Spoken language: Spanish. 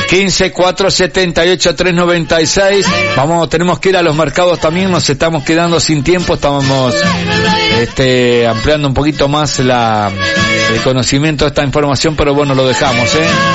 15 478 396. Tenemos que ir a los mercados también, nos estamos quedando sin tiempo, estamos ampliando un poquito más el conocimiento de esta información, pero bueno, lo dejamos,